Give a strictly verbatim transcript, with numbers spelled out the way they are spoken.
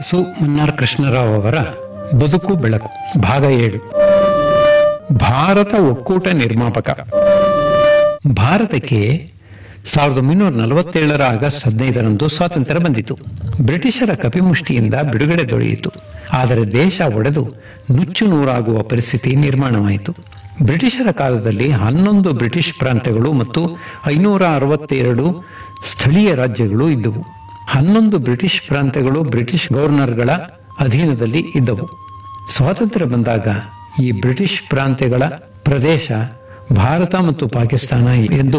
ಸು ಮನ್ನಾರ್ ಕೃಷ್ಣರಾವ್ ಅವರ ಬದುಕು ಬೆಳಕು ಭಾಗ ಏಳು. ಭಾರತ ಒಕ್ಕೂಟ ನಿರ್ಮಾಪಕ. ಭಾರತಕ್ಕೆ ಸಾವಿರದ ಒಂಬೈನೂರ ನಲವತ್ತೇಳರ ಆಗಸ್ಟ್ ಹದಿನೈದರಂದು ಸ್ವಾತಂತ್ರ್ಯ ಬಂದಿತು. ಬ್ರಿಟಿಷರ ಕಪಿಮುಷ್ಟಿಯಿಂದ ಬಿಡುಗಡೆ ದೊರೆಯಿತು. ಆದರೆ ದೇಶ ಒಡೆದು ನುಚ್ಚು ನೂರಾಗುವ ಪರಿಸ್ಥಿತಿ ನಿರ್ಮಾಣವಾಯಿತು. ಬ್ರಿಟಿಷರ ಕಾಲದಲ್ಲಿ ಹನ್ನೊಂದು ಬ್ರಿಟಿಷ್ ಪ್ರಾಂತ್ಯಗಳು ಮತ್ತು ಐನೂರ ಅರವತ್ತೆರಡು ಸ್ಥಳೀಯ ರಾಜ್ಯಗಳು ಇದ್ದವು. ಹನ್ನೊಂದು ಬ್ರಿಟಿಷ್ ಪ್ರಾಂತ್ಯಗಳು ಬ್ರಿಟಿಷ್ ಗವರ್ನರ್ಗಳ ಅಧೀನದಲ್ಲಿ ಇದ್ದವು. ಸ್ವಾತಂತ್ರ್ಯ ಬಂದಾಗ ಈ ಬ್ರಿಟಿಷ್ ಪ್ರಾಂತ್ಯಗಳ ಪ್ರದೇಶ ಭಾರತ ಮತ್ತು ಪಾಕಿಸ್ತಾನ ಎಂದು